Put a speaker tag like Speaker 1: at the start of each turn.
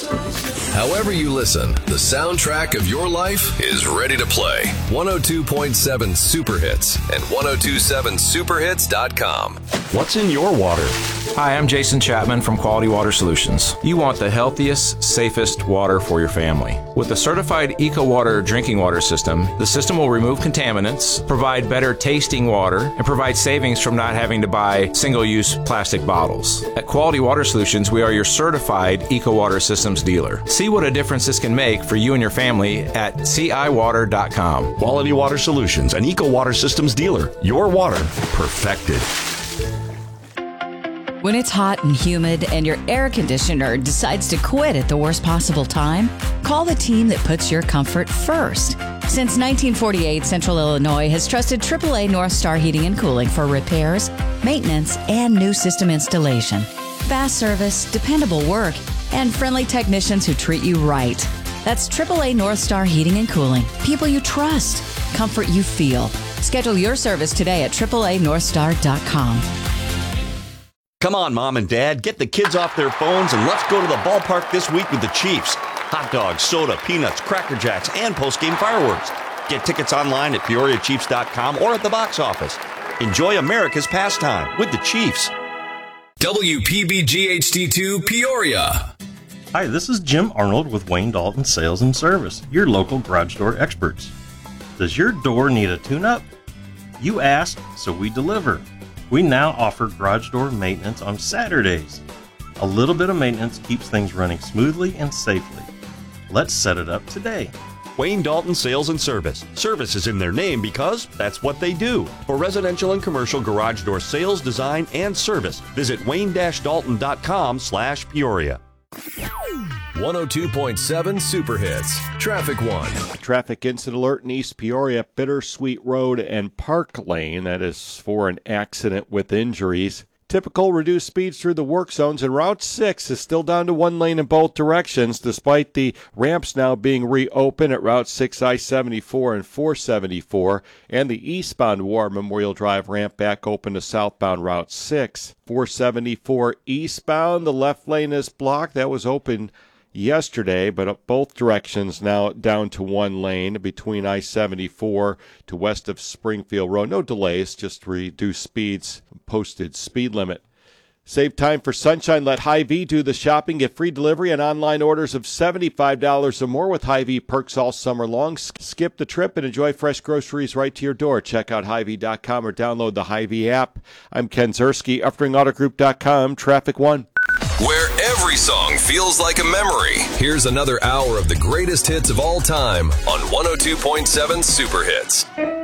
Speaker 1: However you listen, the soundtrack of your life is ready to play. 102.7 Super Hits and 1027superhits.com.
Speaker 2: What's in your water?
Speaker 3: Hi, I'm Jason Chapman from Quality Water Solutions. You want the healthiest, safest water for your family. With the certified EcoWater drinking water system, the system will remove contaminants, provide better tasting water, and provide savings from not having to buy single-use plastic bottles. At Quality Water Solutions, we are your certified EcoWater systems dealer. See what a difference this can make for you and your family at ciwater.com.
Speaker 2: Quality Water Solutions, an EcoWater systems dealer. Your water perfected.
Speaker 4: When it's hot and humid and your air conditioner decides to quit at the worst possible time, call the team that puts your comfort first. Since 1948, Central Illinois has trusted AAA North Star Heating and Cooling for repairs, maintenance, and new system installation. Fast service, dependable work, and friendly technicians who treat you right. That's AAA North Star Heating and Cooling. People you trust, comfort you feel. Schedule your service today at AAANorthstar.com.
Speaker 2: Come on, Mom and Dad, get the kids off their phones and let's go to the ballpark this week with the Chiefs. Hot dogs, soda, peanuts, Cracker Jacks, and post-game fireworks. Get tickets online at PeoriaChiefs.com or at the box office. Enjoy America's pastime with the Chiefs.
Speaker 1: WPBG-HD2 Peoria.
Speaker 5: Hi, this is Jim Arnold with Wayne Dalton Sales and Service, your local garage door experts. Does your door need a tune-up? You asked, so we deliver. We now offer garage door maintenance on Saturdays. A little bit of maintenance keeps things running smoothly and safely. Let's set it up today.
Speaker 2: Wayne Dalton Sales and Service. Service is in their name because that's what they do. For residential and commercial garage door sales, design, and service, visit wayne-dalton.com/Peoria.
Speaker 1: 102.7 Super Hits. Traffic 1.
Speaker 6: Traffic incident alert in East Peoria, Bittersweet Road and Park Lane. That is for an accident with injuries. Typical reduced speeds through the work zones, and Route 6 is still down to one lane in both directions, despite the ramps now being reopened at Route 6, I-74 and 474, and the eastbound War Memorial Drive ramp back open to southbound Route 6. 474 eastbound, the left lane is blocked. That was open yesterday, but both directions now down to one lane between I-74 to west of Springfield Road. No delays, just reduced speeds, posted speed limit. Save time for sunshine. Let Hy-Vee do the shopping. Get free delivery and online orders of $75 or more with Hy-Vee perks all summer long. Skip the trip and enjoy fresh groceries right to your door. Check out Hy-Vee.com or download the Hy-Vee app. I'm Ken Zerski, UpringAutoGroup.com, Traffic 1.
Speaker 1: Where every song feels like a memory. Here's another hour of the greatest hits of all time on 102.7 Super Hits.